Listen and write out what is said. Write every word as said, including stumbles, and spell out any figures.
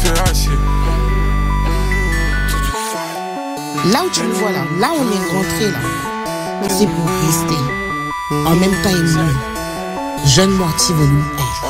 Là où tu me vois là, là où on est rentré là, c'est pour rester. En même temps ému. Jeune moitié volume un.